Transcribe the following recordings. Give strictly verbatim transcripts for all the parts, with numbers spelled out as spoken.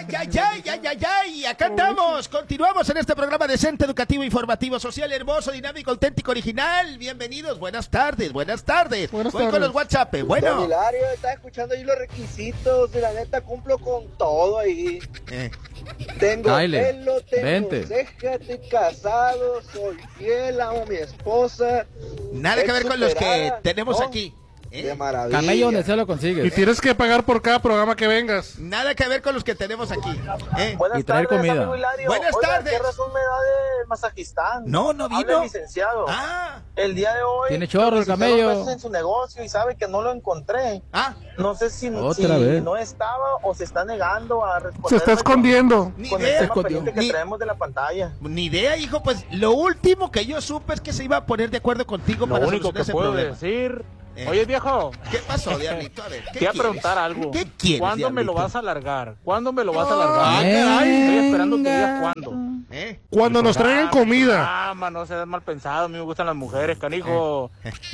ay, ay, ay, ay, ay, ay, acá andamos, continuamos en este programa decente, educativo, informativo, social, hermoso, dinámico, auténtico, original. Bienvenidos, buenas tardes, buenas tardes. Buenas Voy tardes. con los WhatsApp, bueno. Don Hilario, estaba escuchando ahí los requisitos y la neta cumplo con todo ahí. Eh, Tengo Dale, pelo, tengo vente. ceja, estoy casado, soy fiel, amo a mi esposa. nada que ver con los que Superada, tenemos ¿no? aquí. De ¿eh? maravilla. Camello donde sea lo Y consigues. tienes que pagar por cada programa que vengas. Nada que ver con los que tenemos aquí. ¿eh? Buenas Y traer tardes, comida. amigo Hilario. Buenas Oiga, tardes. ¿qué razón me da de Mazajistán? No, no Habla vino. el licenciado. Ah, El día de hoy. Tiene chorro el licenciado camello. no está en su negocio y sabe que no lo encontré. ah, No sé si, Otra si vez. no estaba o se está negando a responder. Se está escondiendo. ni Con el idea. tema pendiente que Ni- traemos de la pantalla. Ni idea, hijo, pues lo último que yo supe es que se iba a poner de acuerdo contigo Lo para único solucionar que ese puedo problema. decir. Eh. Oye, viejo. ¿Qué pasó, Diablito? A ver, ¿qué Quiero quieres? preguntar algo. ¿Qué quieres, ¿Cuándo me lo Diablito? vas a alargar? ¿Cuándo me lo vas a Ah, alargar? caray. Estoy esperando que digas cuándo. ¿Eh? Cuando nos traigan comida. Ah, man, no seas mal pensado. A mí me gustan las mujeres, canijo.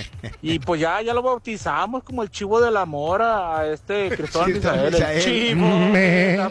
Y pues ya, ya lo bautizamos como el chivo del amor a este Cristóbal Cristóbal Misael. Misael. El chivo Me. del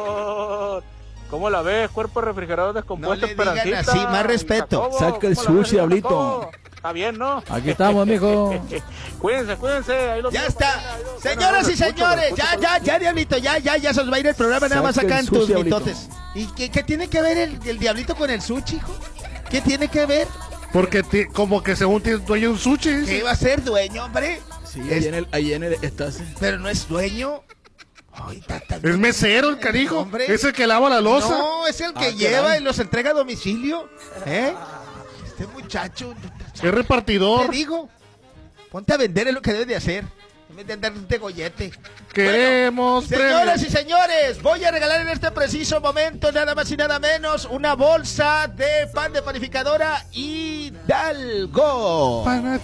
amor. ¿Cómo la ves? Cuerpo refrigerado descompuesto, No le digan Esperancita. así, más respeto. Jacobo, Saca el ¿cómo la ves, sushi, Diablito. Jacobo? Está bien, ¿no? Aquí estamos, mijo. Cuídense, cuídense. Ahí los Ya veo está. mañana. Adiós. Señoras Bueno, y los escucho, señores, los ya, escucho. ya, ya, Diablito, ya, ya, ya se nos va a ir el programa nada más Saca acá el en tus sushi, Diablito. mitotes. ¿Y qué, qué tiene que ver el, el Diablito con el sushi, hijo? ¿Qué tiene que ver? Porque ti- como que según tienes dueño de un sushi. ¿Qué dice. va a ser dueño, hombre? Sí, Es- ahí en el, ahí en el estás. Pero no es dueño. Ay, tata, Es mesero el canijo. Hombre. Es el que lava la loza. No, es el que Ah, lleva caray. y los entrega a domicilio. ¿Eh? Este muchacho. Es Te repartidor. digo, ponte a vender es lo que debes de hacer. En vez de andar de gollete. Queremos Señoras premios. y señores, voy a regalar en este preciso momento nada más y nada menos una bolsa de pan de panificadora Hidalgo.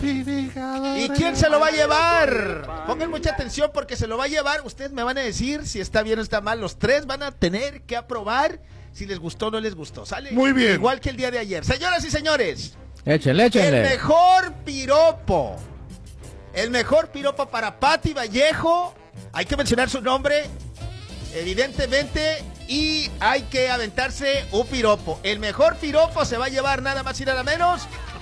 ¿Y quién se lo va a llevar? Pongan mucha atención porque se lo va a llevar. Ustedes me van a decir si está bien o está mal. Los tres van a tener que aprobar si les gustó o no les gustó. ¿Sale? Muy bien. Igual que el día de ayer. Señoras y señores, Échenle, el échenle. mejor piropo. El mejor piropo para Pati Vallejo. Hay que mencionar su nombre, evidentemente, y hay que aventarse un piropo. El mejor piropo se va a llevar nada más y nada menos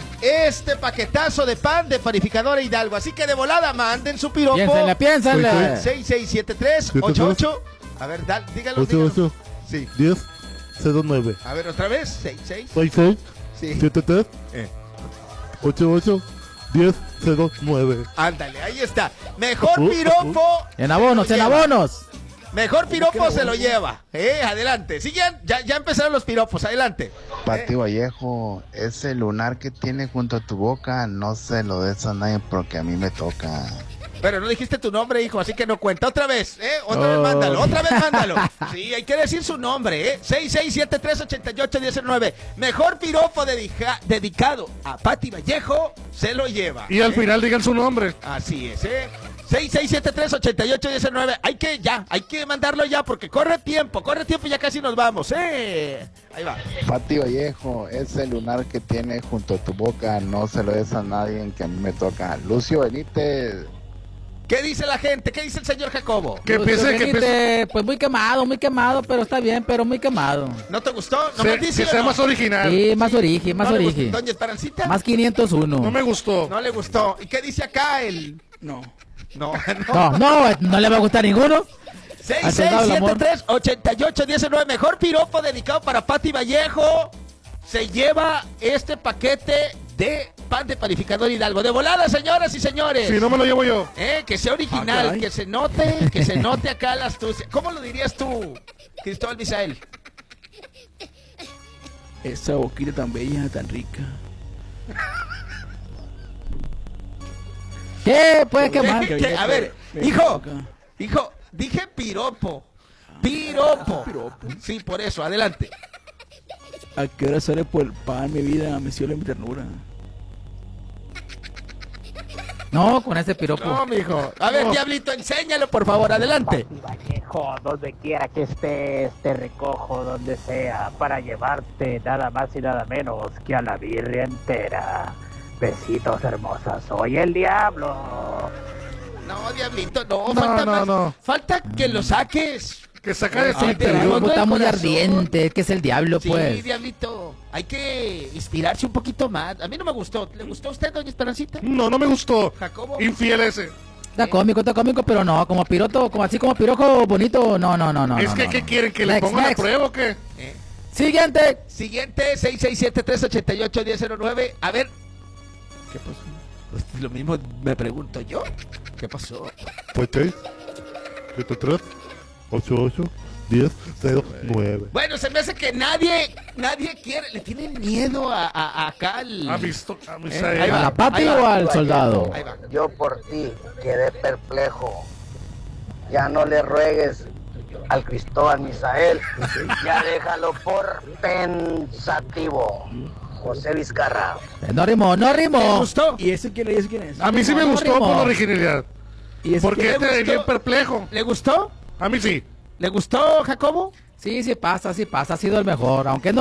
este paquetazo de pan de panificadora Hidalgo. Así que de volada manden su piropo. Piénsenle, piénsenle. seis seis siete tres ocho ocho. A ver, dale, dígalo, ocho dígalo. ocho Sí. diez cero nueve A ver, otra vez. seis seis. seis seis Sí. siete tres Eh. ocho ocho diez cero nueve. Ándale, ahí está. Mejor Uh, uh, piropo. En abonos, se en lo lleva. abonos. Mejor piropo se lo lleva. Eh, adelante. Siguen, ya, ya empezaron los piropos. Adelante. Pati Vallejo, ese lunar que tiene junto a tu boca, no se lo des a nadie porque a mí me toca. Pero no dijiste tu nombre, hijo, así que no cuenta. Otra vez, ¿eh? Otra Oh. vez mándalo, otra vez mándalo. Sí, hay que decir su nombre, ¿eh? seis seis siete tres ocho ocho uno cero nueve. Mejor piropo dedica- dedicado a Pati Vallejo, se lo lleva. Y al ¿eh? final digan su nombre. Así es, ¿eh? seis seis siete tres ocho ocho uno cero nueve. Hay que ya, hay que mandarlo ya porque corre tiempo, corre tiempo y ya casi nos vamos, ¿eh? Ahí va. Pati Vallejo, ese lunar que tiene junto a tu boca, no se lo des a nadie que a mí me toca. Lucio Benítez. ¿Qué dice la gente? ¿Qué dice el señor Jacobo? Que Lucio piense que piense- Benítez, pues muy quemado, muy quemado, pero está bien, pero muy quemado. ¿No te gustó? ¿No se- me dice que sea o no? más original. Sí, más origen, más ¿No le gustó? origen. Doña Esperancita. Más quinientos uno. No me gustó. No le gustó. ¿Y qué dice acá el...? No. No, No, no, no le va a gustar ninguno. seis Al seis soldado del siete amor. tres ocho ocho uno cero nueve. Mejor piropo dedicado para Pati Vallejo. Se lleva este paquete de pan de panificador Hidalgo. De volada, señoras y señores. Si no me lo llevo yo. Eh, que sea Ah, original, caray. que se note, que se note acá la astucia. ¿Cómo lo dirías tú, Cristóbal Misael? Esa boquita tan bella, tan rica. ¿Qué? Puedes quemar. ¿Qué? ¿Qué? A ver, hijo, hijo, dije piropo. Piropo. Sí, por eso, adelante. ¿A qué hora sale por el pan, mi vida? Me cielo mi ternura. No, con ese piropo. No, mijo. A ver, Diablito, enséñalo, por favor, adelante. Vallejo, donde quiera que estés, te recojo donde sea para llevarte nada más y nada menos que a la birria entera. Besitos hermosas, soy el diablo. No, Diablito, no, No, falta no, más. no. Falta que lo saques. que saca de su Ay, interior. pero- Está del muy corazón. ardiente, que es el diablo, Sí, pues. diablito. Hay que inspirarse un poquito más. A mí no me gustó. ¿Le gustó a usted, doña Esperancita? No, no me gustó. Jacobo. Infiel ese. Está cómico, está cómico, pero no, como piroto, como así como pirojo bonito, no, no, no, no. es no, que, no, ¿qué no. quieren? ¿Que le Next, pongan a next. prueba o qué? Eh. Siguiente. Siguiente, seis seis siete, tres ocho ocho, uno cero nueve. A ver. ¿Qué pasó? Pues lo mismo me pregunto yo. ¿Qué pasó? Pues seis, siete tres, ocho ocho, diez, cero, nueve. Bueno, se me hace que nadie, nadie quiere, le tienen miedo a, a, a acá al... ¿Ha visto? A Eh, Misael. ahí va, ¿A la Pati ahí va. o al soldado? Ahí va. Yo por ti quedé perplejo. Ya no le ruegues al Cristóbal Misael. Ya déjalo por pensativo. José Vizcarra. No rimó, no ¿Te rimó. gustó? ¿Y eso quién, eso quién es? A mí sí me No, gustó ritmo. por la originalidad. ¿Y eso Porque ¿Qué este le es gustó? bien perplejo. ¿Le gustó? A mí sí. ¿Le gustó, Jacobo? Sí, sí pasa, sí pasa, ha sido el mejor, aunque no